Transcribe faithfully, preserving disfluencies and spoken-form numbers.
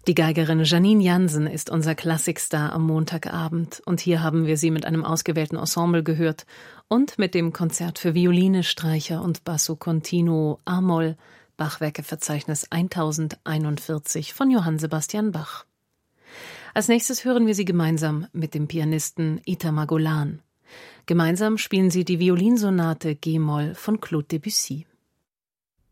Die Geigerin Janine Jansen ist unser Klassikstar am Montagabend und hier haben wir sie mit einem ausgewählten Ensemble gehört und mit dem Konzert für Violine, Streicher und Basso Continuo a-Moll, Bachwerkeverzeichnis tausendeinundvierzig von Johann Sebastian Bach. Als nächstes hören wir sie gemeinsam mit dem Pianisten Itamar Golan. Gemeinsam spielen sie die Violinsonate G-Moll von Claude Debussy.